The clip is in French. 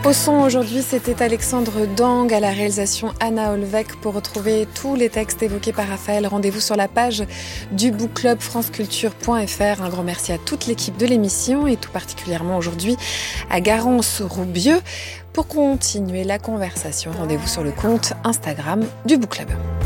Au son aujourd'hui, c'était Alexandre Dang, à la réalisation Anna Olvec. Pour retrouver tous les textes évoqués par Raphaël, rendez-vous sur la page du Book Club franceculture.fr. Un grand merci à toute l'équipe de l'émission et tout particulièrement aujourd'hui à Garance Roubieux. Pour continuer la conversation, rendez-vous sur le compte Instagram du Book Club.